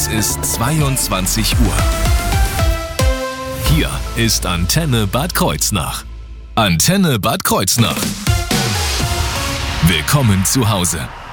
Es ist 22 Uhr. Hier ist Antenne Bad Kreuznach. Antenne Bad Kreuznach. Willkommen zu Hause.